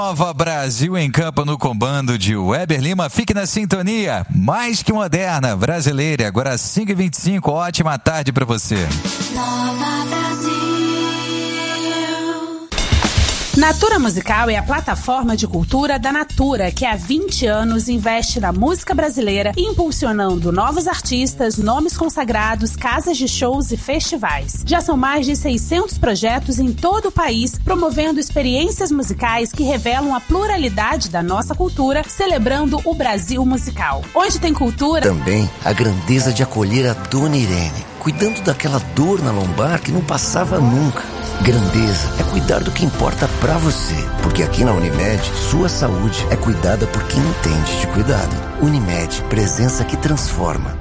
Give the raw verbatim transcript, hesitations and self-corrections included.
Nova Brasil em Campo no comando de Weber Lima. Fique na sintonia. Mais que moderna, brasileira. Agora às cinco e vinte e cinco. Ótima tarde para você. Nova Brasil. Natura Musical é a plataforma de cultura da Natura, que há vinte anos investe na música brasileira, impulsionando novos artistas, nomes consagrados, casas de shows e festivais. Já são mais de seiscentos projetos em todo o país, promovendo experiências musicais que revelam a pluralidade da nossa cultura, celebrando o Brasil musical. Onde tem cultura... Também a grandeza de acolher a Dona Irene, cuidando daquela dor na lombar que não passava nunca. Grandeza é cuidar do que importa pra você, porque aqui na Unimed, sua saúde é cuidada por quem entende de cuidado. Unimed, presença que transforma.